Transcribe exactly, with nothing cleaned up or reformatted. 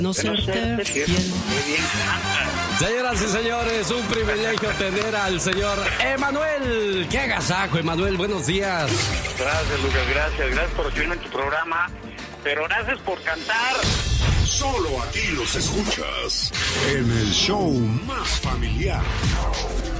No serte fiel. Muy bien canta. Señoras y señores, un privilegio tener al señor Emanuel. ¡Qué agasajo, Emanuel! Buenos días. Gracias, Lucas, gracias. Gracias por recibirme en tu programa. Pero gracias por cantar. Solo aquí los escuchas en el show más familiar.